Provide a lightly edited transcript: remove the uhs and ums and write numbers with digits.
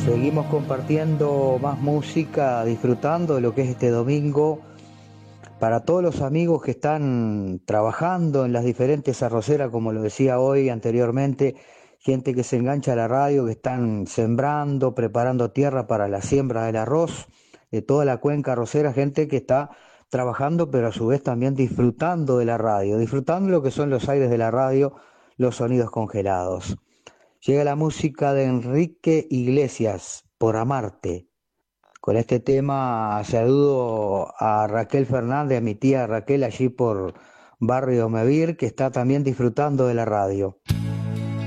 Seguimos compartiendo más música, disfrutando de lo que es este domingo. Para todos los amigos que están trabajando en las diferentes arroceras, como lo decía hoy anteriormente, gente que se engancha a la radio, que están sembrando, preparando tierra para la siembra del arroz, de toda la cuenca arrocera, gente que está trabajando, pero a su vez también disfrutando de la radio, disfrutando lo que son los aires de la radio, los sonidos congelados. Llega la música de Enrique Iglesias, Por Amarte. Con este tema saludo a Raquel Fernández, a mi tía Raquel allí por Barrio Mevir, que está también disfrutando de la radio.